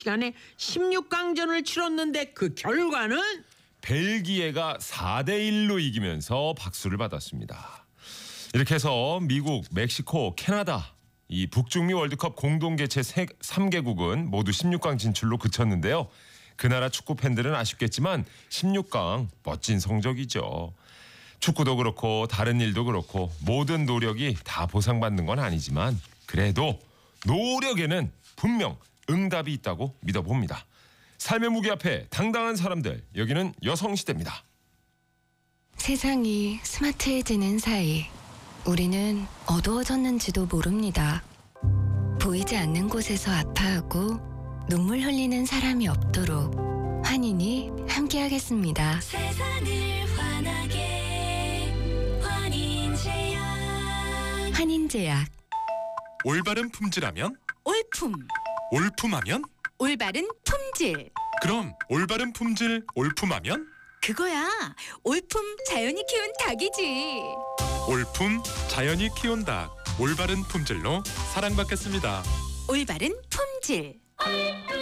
간에 16강전을 치렀는데 그 결과는 벨기에가 4대1로 이기면서 박수를 받았습니다. 이렇게 해서 미국, 멕시코, 캐나다 이 북중미 월드컵 공동 개최 3개국은 모두 16강 진출로 그쳤는데요. 그 나라 축구 팬들은 아쉽겠지만 16강 멋진 성적이죠. 축구도 그렇고 다른 일도 그렇고 모든 노력이 다 보상받는 건 아니지만 그래도 노력에는 분명 응답이 있다고 믿어봅니다. 삶의 무게 앞에 당당한 사람들, 여기는 여성시대입니다. 세상이 스마트해지는 사이 우리는 어두워졌는지도 모릅니다. 보이지 않는 곳에서 아파하고 눈물 흘리는 사람이 없도록 환인이 함께하겠습니다. 세상을 환하게 환인제약. 환인제약. 올바른 품질하면? 올품. 올품하면? 올바른 품질. 그럼 올바른 품질 올품하면? 그거야. 올품 자연이 키운 닭이지. 올품 자연이 키운 닭. 올바른 품질로 사랑받겠습니다. 올바른 품질.